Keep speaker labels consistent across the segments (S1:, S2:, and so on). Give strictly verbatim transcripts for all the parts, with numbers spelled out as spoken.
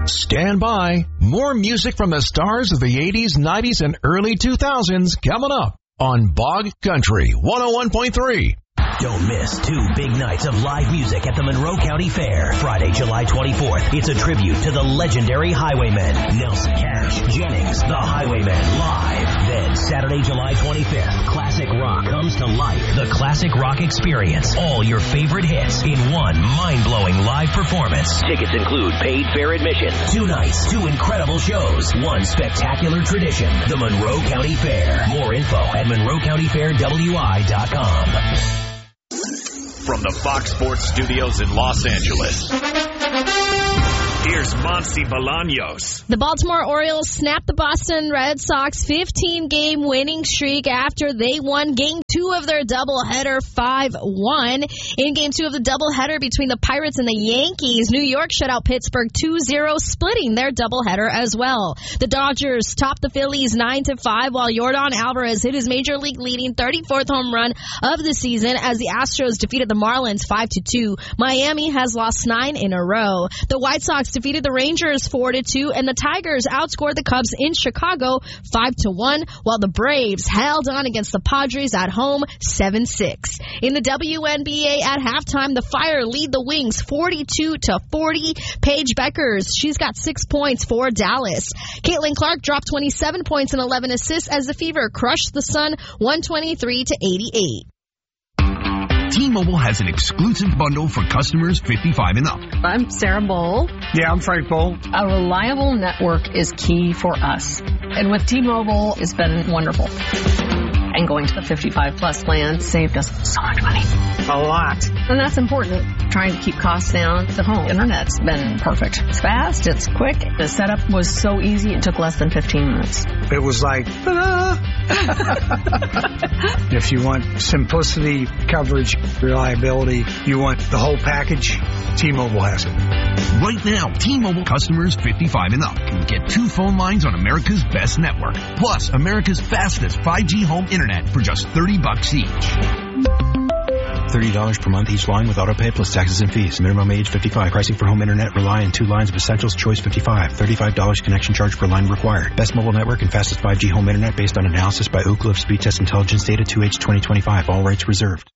S1: Stand by. More music from the stars of the eighties, nineties, and early two thousands coming up on Bog Country one oh one point three.
S2: Don't miss two big nights of live music at the Monroe County Fair. Friday, July twenty-fourth. It's a tribute to the legendary Highwaymen. Nelson Cash, Jennings, the Highwaymen live. Then Saturday, July twenty-fifth. Classic rock comes to life. The Classic Rock Experience. All your favorite hits in one mind-blowing live performance. Tickets include paid fair admission. Two nights, two incredible shows. One spectacular tradition. The Monroe County Fair. More info at monroe county fair w i dot com.
S3: From the Fox Sports Studios in Los Angeles, here's Monty Bolaños.
S4: The Baltimore Orioles snapped the Boston Red Sox fifteen-game winning streak after they won Game two of their doubleheader five one. In Game two of the doubleheader between the Pirates and the Yankees, New York shut out Pittsburgh two zero, splitting their doubleheader as well. The Dodgers topped the Phillies nine to five, while Yordan Alvarez hit his major league leading thirty-fourth home run of the season as the Astros defeated the Marlins five to two. Miami has lost nine in a row. The White Sox defeated the Rangers four to two, and the Tigers outscored the Cubs in Chicago five to one, while the Braves held on against the Padres at home seven six. In the W N B A at halftime, the Fire lead the Wings forty-two to forty. Paige Beckers, she's got six points for Dallas. Caitlin Clark dropped twenty-seven points and eleven assists as the Fever crushed the Sun one twenty-three to eighty-eight.
S5: T-Mobile has an exclusive bundle for customers fifty-five and up.
S6: I'm Sarah Bowl.
S7: Yeah, I'm Frank Bowl.
S6: A reliable network is key for us. And with T-Mobile, it's been wonderful. And going to the fifty-five plus plan saved us so much money.
S7: A lot.
S6: And that's important. Trying to keep costs down. The home internet's been perfect. It's fast, it's quick. The setup was so easy, it took less than fifteen minutes.
S7: It was like, ta-da! If you want simplicity, coverage, reliability, you want the whole package, T-Mobile has it.
S5: Right now, T-Mobile customers fifty-five and up can get two phone lines on America's best network, plus America's fastest five G home internet for just thirty bucks each.
S8: thirty dollars per month each line with autopay plus taxes and fees. Minimum age fifty-five. Pricing for home internet rely on two lines of Essentials Choice fifty-five. thirty-five dollars connection charge per line required. Best mobile network and fastest five G home internet based on analysis by Ookla of Speed Test Intelligence data two H twenty twenty-five. All rights reserved.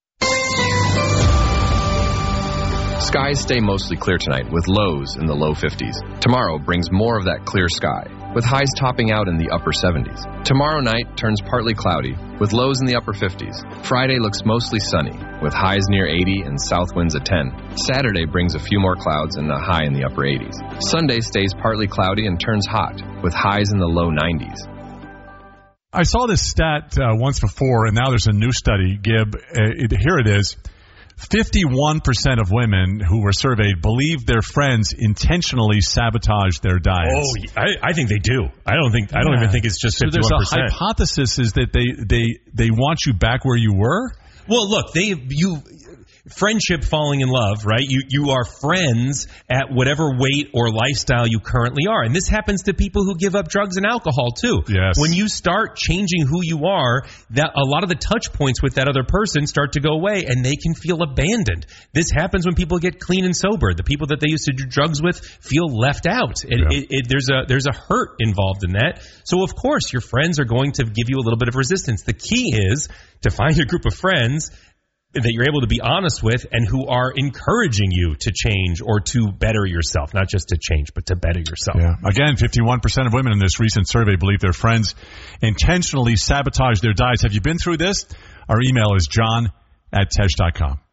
S9: Skies stay mostly clear tonight with lows in the low fifties. Tomorrow brings more of that clear sky, with highs topping out in the upper seventies. Tomorrow night turns partly cloudy, with lows in the upper fifties. Friday looks mostly sunny, with highs near eighty and south winds at ten. Saturday brings a few more clouds and a high in the upper eighties. Sunday stays partly cloudy and turns hot, with highs in the low nineties.
S10: I saw this stat uh, once before, and now there's a new study, Gib. Uh, it, here it is. fifty-one percent of women who were surveyed believe their friends intentionally sabotage their diets.
S11: Oh, I, I think they do. I don't think. I don't yeah. even think it's just fifty-one percent.
S10: So there's a hypothesis is that they, they, they want you back where you were?
S11: Well, look, they you friendship falling in love, right? You you are friends at whatever weight or lifestyle you currently are. And this happens to people who give up drugs and alcohol too.
S10: Yes.
S11: When you start changing who you are, that a lot of the touch points with that other person start to go away and they can feel abandoned. This happens when people get clean and sober. The people that they used to do drugs with feel left out. It,
S10: yeah.
S11: it, it, there's a there's a hurt involved in that. So of course your friends are going to give you a little bit of resistance. The key is to find a group of friends that you're able to be honest with and who are encouraging you to change or to better yourself, not just to change, but to better yourself.
S10: Yeah. Again, fifty-one percent of women in this recent survey believe their friends intentionally sabotage their diets. Have you been through this? Our email is john at tej dot com.